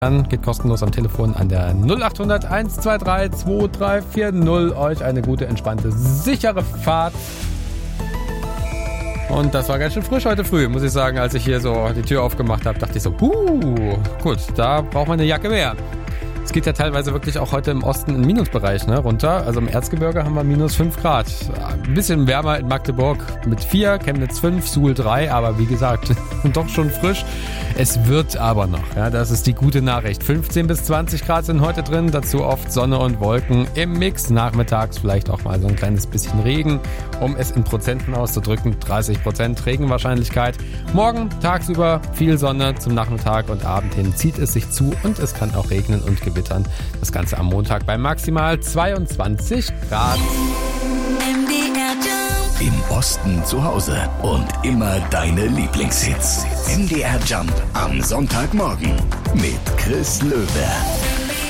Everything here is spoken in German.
Dann geht kostenlos am Telefon an der 0800 123 2340. Euch eine gute, entspannte, sichere Fahrt. Und das war ganz schön frisch heute früh, muss ich sagen. Als ich hier so die Tür aufgemacht habe, dachte ich so, gut, da braucht man eine Jacke mehr. Es geht ja teilweise wirklich auch heute im Osten im Minusbereich runter. Also im Erzgebirge haben wir minus 5 Grad. Ein bisschen wärmer in Magdeburg mit 4, Chemnitz 5, Suhl 3. Aber wie gesagt, doch schon frisch. Es wird aber noch. Ja, das ist die gute Nachricht. 15 bis 20 Grad sind heute drin. Dazu oft Sonne und Wolken im Mix. Nachmittags vielleicht auch mal so ein kleines bisschen Regen. Um es in Prozenten auszudrücken, 30% Regenwahrscheinlichkeit. Morgen tagsüber viel Sonne, zum Nachmittag und Abend hin zieht es sich zu und es kann auch regnen und gewittern. Das Ganze am Montag bei maximal 22 Grad. Im Osten zu Hause und immer deine Lieblingshits. MDR Jump am Sonntagmorgen mit Chris Löwe.